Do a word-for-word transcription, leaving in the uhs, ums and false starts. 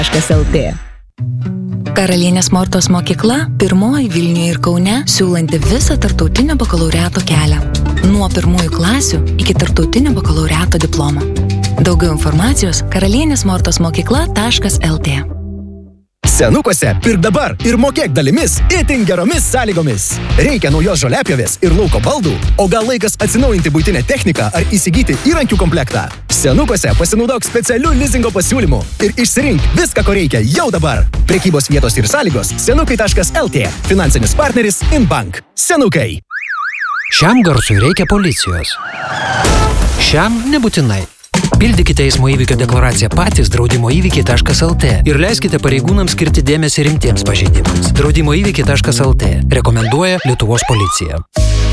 taškas el tė. Karalienės Mortos mokykla pirmoji Vilniuje ir Kaune, siūlanti visą tarptautinio bakalaureato kelią. Nuo pirmųjų klasių iki tarptautinio bakalaureato diplomo. Daugiau informacijos karalienės mortos mokykla taškas el tė. Senukuose pirk dabar ir mokėk dalimis itin geromis sąlygomis. Reikia naujos žoliapjovės ir lauko baldų, o gal laikas atsinaujinti buitinę techniką ar įsigyti įrankių komplektą. Senukuose pasinaudok specialių lizingo pasiūlymų ir išsirink viską, ko reikia jau dabar. Prekybos vietos ir sąlygos senukai taškas el tė. Finansinis partneris Inbank. Senukai. Šiam garsui reikia policijos. Šiam nebūtinai. Pildykite eismo įvykio deklaraciją patys draudimo įvykiai taškas el tė ir leiskite pareigūnams skirti dėmesį rimtiems pažeidimams. Draudimo įvykiai taškas el tė rekomenduoja Lietuvos policija.